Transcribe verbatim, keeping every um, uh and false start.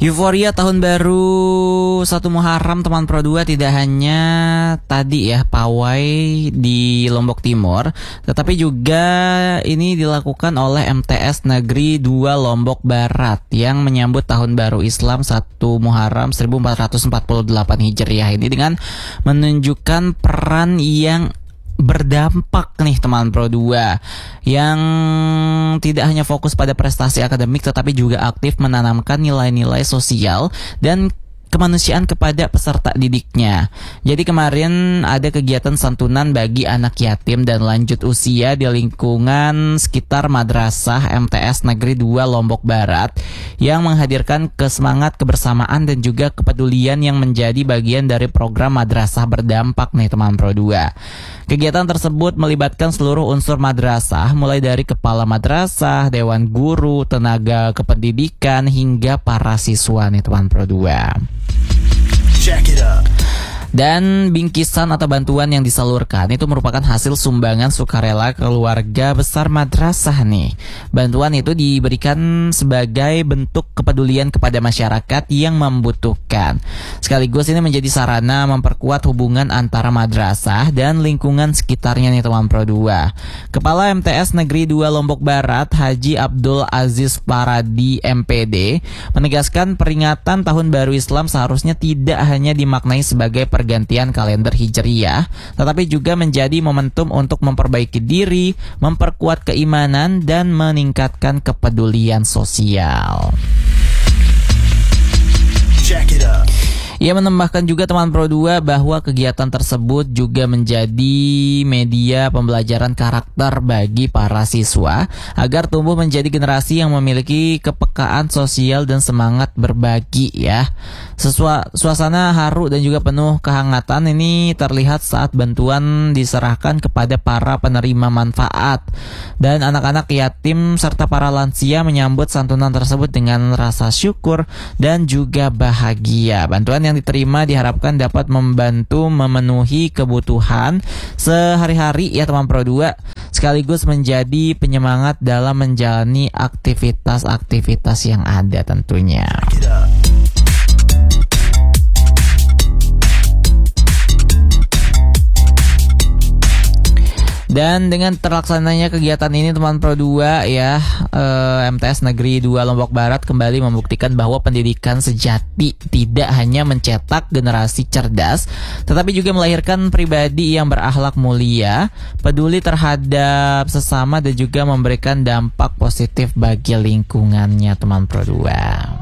Euforia tahun baru satu Muharram teman Pro dua tidak hanya tadi ya pawai di Lombok Timur, tetapi juga ini dilakukan oleh M T S Negeri dua Lombok Barat yang menyambut tahun baru Islam satu Muharram seribu empat ratus empat puluh delapan Hijriah ini dengan menunjukkan peran yang berdampak nih teman Pro dua yang tidak hanya fokus pada prestasi akademik tetapi juga aktif menanamkan nilai-nilai sosial dan kemanusiaan kepada peserta didiknya. Jadi kemarin ada kegiatan santunan bagi anak yatim dan lanjut usia di lingkungan sekitar Madrasah M T S Negeri dua Lombok Barat yang menghadirkan kesemangat kebersamaan dan juga kepedulian yang menjadi bagian dari program Madrasah Berdampak nih teman Pro dua. Kegiatan tersebut melibatkan seluruh unsur madrasah mulai dari kepala madrasah, dewan guru, tenaga kependidikan hingga para siswa nih teman Pro dua. Check it out. Dan bingkisan atau bantuan yang disalurkan itu merupakan hasil sumbangan sukarela keluarga besar madrasah nih. Bantuan itu diberikan sebagai bentuk kepedulian kepada masyarakat yang membutuhkan. Sekaligus ini menjadi sarana memperkuat hubungan antara madrasah dan lingkungan sekitarnya nih teman Pro dua. Kepala M T S Negeri dua Lombok Barat Haji Abdul Aziz Paradi M P D menegaskan peringatan Tahun Baru Islam seharusnya tidak hanya dimaknai sebagai per pergantian kalender Hijriyah, tetapi juga menjadi momentum untuk memperbaiki diri, memperkuat keimanan, dan meningkatkan kepedulian sosial. Check it out. Ia menambahkan juga teman Pro dua bahwa kegiatan tersebut juga menjadi media pembelajaran karakter bagi para siswa agar tumbuh menjadi generasi yang memiliki kepekaan sosial dan semangat berbagi ya. Sesua, suasana haru dan juga penuh kehangatan ini terlihat saat bantuan diserahkan kepada para penerima manfaat dan anak-anak yatim serta para lansia menyambut santunan tersebut dengan rasa syukur dan juga bahagia. Bantuan yang diterima diharapkan dapat membantu memenuhi kebutuhan sehari-hari ya teman Pro dua, sekaligus menjadi penyemangat dalam menjalani aktivitas-aktivitas yang ada tentunya. Dan dengan terlaksananya kegiatan ini teman Pro dua ya, eh, M T S Negeri dua Lombok Barat kembali membuktikan bahwa pendidikan sejati tidak hanya mencetak generasi cerdas, tetapi juga melahirkan pribadi yang berakhlak mulia, peduli terhadap sesama dan juga memberikan dampak positif bagi lingkungannya teman Pro dua.